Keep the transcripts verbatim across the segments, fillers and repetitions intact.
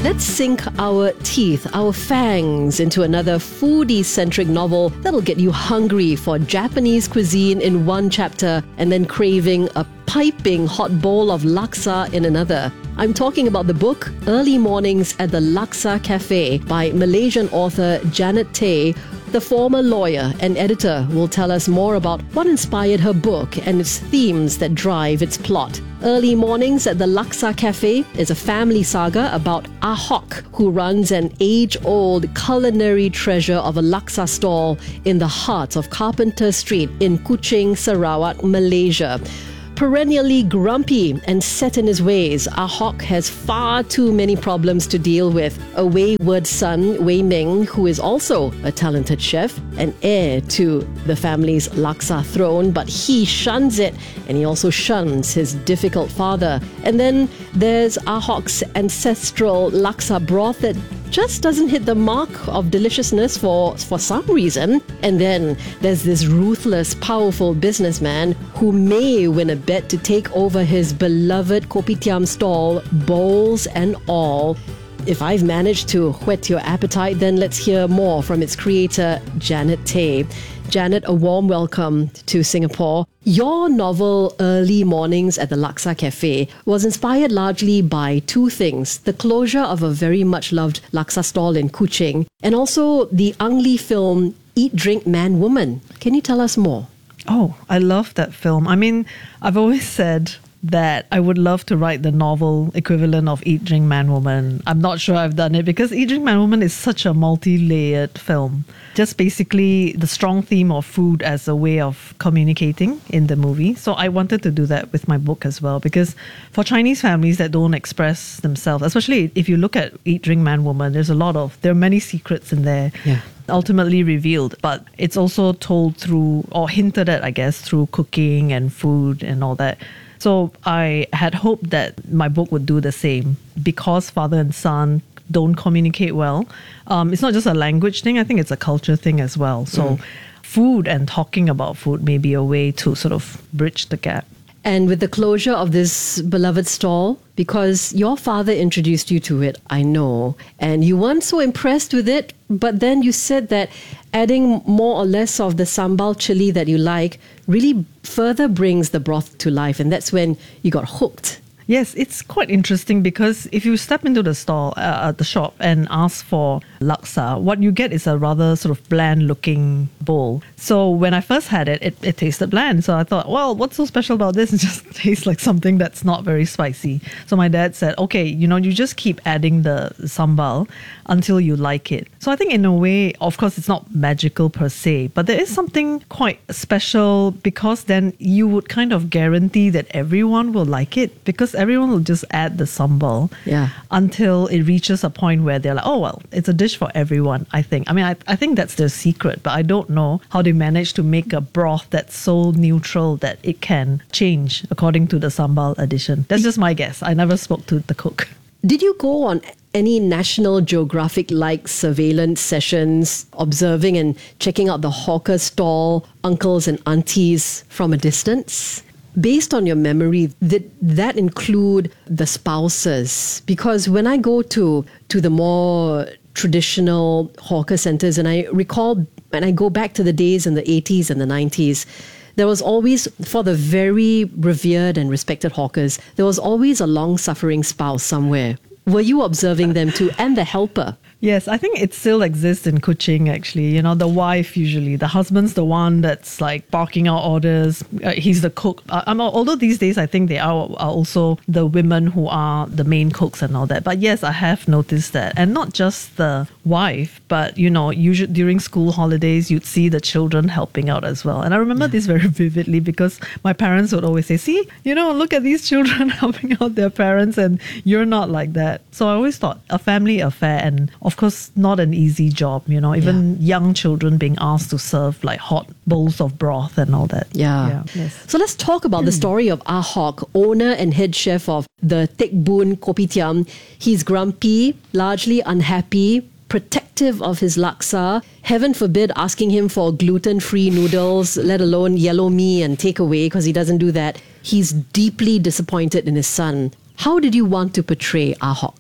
Let's sink our teeth, our fangs into another foodie-centric novel that'll get you hungry for Japanese cuisine in one chapter and then craving a piping hot bowl of laksa in another. I'm talking about the book Early Mornings at the Laksa Cafe by Malaysian author Janet Tay. The former lawyer and editor will tell us more about what inspired her book and its themes that drive its plot. Early Mornings at the Laksa Cafe is a family saga about Ahok, who runs an age-old culinary treasure of a laksa stall in the heart of Carpenter Street in Kuching, Sarawak, Malaysia. Perennially grumpy and set in his ways, Ahok has far too many problems to deal with. A wayward son, Wei Ming, who is also a talented chef and heir to the family's laksa throne, but he shuns it, and he also shuns his difficult father. And then there's Ahok's ancestral laksa broth that just doesn't hit the mark of deliciousness for, for some reason. And then there's this ruthless, powerful businessman who may win a bet to take over his beloved kopitiam stall, bowls and all. If I've managed to whet your appetite, then let's hear more from its creator, Janet Tay. Janet, a warm welcome to Singapore. Your novel, Early Mornings at the Laksa Cafe, was inspired largely by two things: the closure of a very much loved laksa stall in Kuching, and also the Ang Lee film, Eat, Drink, Man, Woman. Can you tell us more? Oh, I love that film. I mean, I've always said that I would love to write the novel equivalent of Eat, Drink, Man, Woman. I'm not sure I've done it because Eat, Drink, Man, Woman is such a multi-layered film. Just basically the strong theme of food as a way of communicating in the movie. So I wanted to do that with my book as well, because for Chinese families that don't express themselves, especially if you look at Eat, Drink, Man, Woman, there's a lot of, there are many secrets in there. Yeah. Ultimately revealed, but it's also told through, or hinted at, I guess, through cooking and food and all that. So I had hoped that my book would do the same, because father and son don't communicate well. Um, it's not just a language thing, I think it's a culture thing as well. So mm. food and talking about food may be a way to sort of bridge the gap. And with the closure of this beloved stall, because your father introduced you to it, I know, and you weren't so impressed with it, but then you said that adding more or less of the sambal chili that you like really further brings the broth to life, and that's when you got hooked. Yes, it's quite interesting because if you step into the stall, uh, at the shop and ask for laksa, what you get is a rather sort of bland-looking bowl. So when I first had it, it, it tasted bland. So I thought, well, what's so special about this? It just tastes like something that's not very spicy. So my dad said, okay, you know, you just keep adding the sambal until you like it. So I think in a way, of course, it's not magical per se, but there is something quite special because then you would kind of guarantee that everyone will like it, because everyone will just add the sambal yeah. until it reaches a point where they're like, oh, well, it's a dish for everyone, I think. I mean, I, I think that's their secret, but I don't know how they manage to make a broth that's so neutral that it can change according to the sambal addition. That's just my guess. I never spoke to the cook. Did you go on any National Geographic-like surveillance sessions, observing and checking out the hawker stall uncles and aunties from a distance? Based on your memory, did that include the spouses? Because when I go to, to the more traditional hawker centers, and I recall, and I go back to the days in the eighties and the nineties, there was always, for the very revered and respected hawkers, there was always a long-suffering spouse somewhere. Were you observing them too, and the helper? Yes, I think it still exists in Kuching, actually. You know, the wife usually, the husband's the one that's like barking out orders. Uh, he's the cook. Uh, um, although these days, I think they are, are also the women who are the main cooks and all that. But yes, I have noticed that. And not just the wife, but, you know, usually during school holidays, you'd see the children helping out as well. And I remember yeah. this very vividly because my parents would always say, see, you know, look at these children helping out their parents and you're not like that. So I always thought a family affair, and of course, not an easy job, you know, even yeah. young children being asked to serve like hot bowls of broth and all that. Yeah. yeah. Yes. So let's talk about mm. the story of Ahok, owner and head chef of the Tek Boon Kopitiam. He's grumpy, largely unhappy, protective of his laksa, heaven forbid asking him for gluten-free noodles, let alone yellow mee and takeaway, because he doesn't do that. He's deeply disappointed in his son. How did you want to portray Ahok?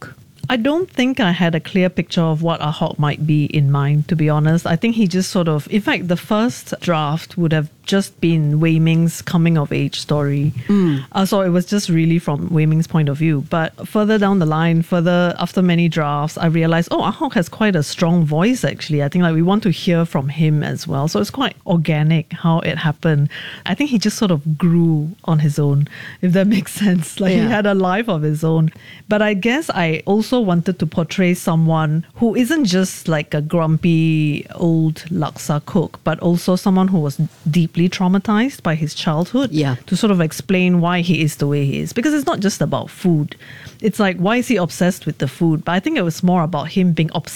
I don't think I had a clear picture of what Ahok might be in mind, to be honest. I think he just sort of, in fact, the first draft would have just been Wei Ming's coming of age story. Mm. Uh, so it was just really from Wei Ming's point of view. But further down the line, further after many drafts, I realized, oh, Ahok has quite a strong voice actually. I think like we want to hear from him as well. So it's quite organic how it happened. I think he just sort of grew on his own, if that makes sense. Like yeah. he had a life of his own. But I guess I also wanted to portray someone who isn't just like a grumpy old laksa cook, but also someone who was deeply traumatized by his childhood, yeah. to sort of explain why he is the way he is. Because it's not just about food. It's like, why is he obsessed with the food? But I think it was more about him being obsessed